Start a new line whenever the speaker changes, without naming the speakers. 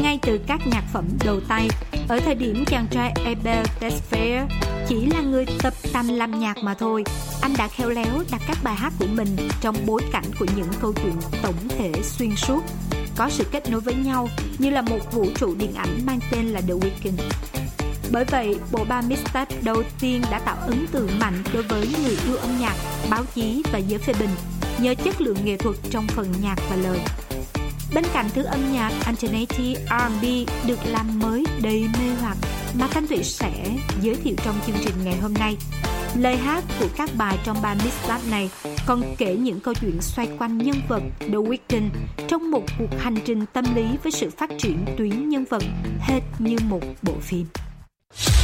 ngay từ các nhạc phẩm đầu tay. Ở thời điểm chàng trai Abel Tesfaye chỉ là người tập tành làm nhạc mà thôi, anh đã khéo léo đặt các bài hát của mình trong bối cảnh của những câu chuyện tổng thể xuyên suốt, có sự kết nối với nhau như là một vũ trụ điện ảnh mang tên là The Weeknd. Bởi vậy, bộ ba mixtape đầu tiên đã tạo ấn tượng mạnh đối với người yêu âm nhạc, báo chí và giới phê bình nhờ chất lượng nghệ thuật trong phần nhạc và lời. Bên cạnh thứ âm nhạc alternative R&B được làm mới đầy mê hoặc mà Thanh Thủy sẽ giới thiệu trong chương trình ngày hôm nay, lời hát của các bài trong ba mixtape này còn kể những câu chuyện xoay quanh nhân vật The Weeknd trong một cuộc hành trình tâm lý với sự phát triển tuyến nhân vật hệt như một bộ phim.